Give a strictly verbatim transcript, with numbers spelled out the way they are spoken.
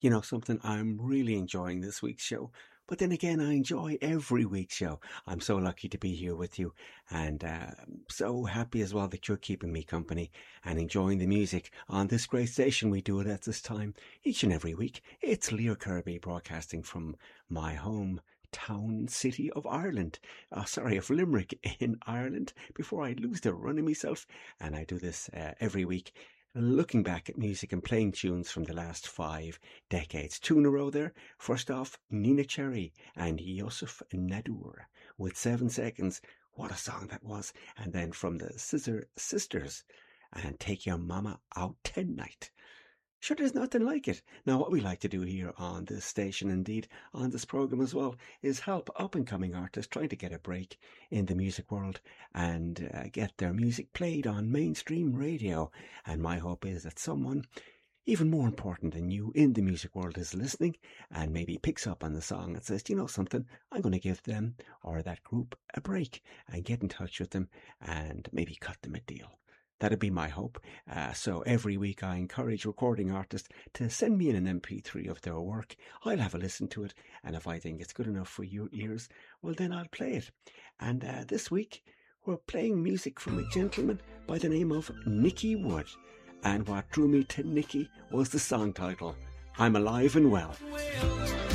You know something, I'm really enjoying this week's show. But then again, I enjoy every week's show. I'm so lucky to be here with you, and uh, so happy as well that you're keeping me company and enjoying the music on this great station. We do it at this time each and every week. It's Lear Kirby broadcasting from my home town city of Ireland. Oh, sorry, of Limerick in Ireland, before I lose the run of myself. And I do this uh, every week, looking back at music and playing tunes from the last five decades. Two in a row there. First off, Nina Cherry and Yosef Nadur with Seven Seconds. What a song that was. And then from the Scissor Sisters and Take Your Mama Out Tonight. Sure, there's nothing like it. Now, what we like to do here on this station, indeed on this program as well, is help up-and-coming artists trying to get a break in the music world and uh, get their music played on mainstream radio. And my hope is that someone even more important than you in the music world is listening and maybe picks up on the song and says, you know something, I'm going to give them or that group a break and get in touch with them and maybe cut them a deal. That'd be my hope. Uh, so every week I encourage recording artists to send me in an M P three of their work. I'll have a listen to it, and if I think it's good enough for your ears, well then I'll play it. And uh, this week we're playing music from a gentleman by the name of Nicky Wood. And what drew me to Nicky was the song title, I'm Alive and Well. well